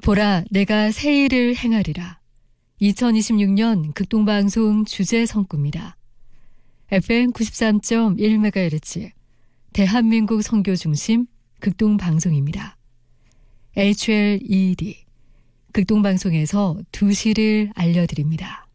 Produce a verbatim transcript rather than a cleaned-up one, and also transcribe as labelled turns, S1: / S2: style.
S1: 보라, 내가 새 일을 행하리라. 이천이십육 년 극동방송 주제 성구입니다. 에프엠 구십삼 점 일 메가헤르츠 대한민국 선교 중심 극동방송입니다. 에이치엘이디 극동방송에서 두 시를 알려드립니다.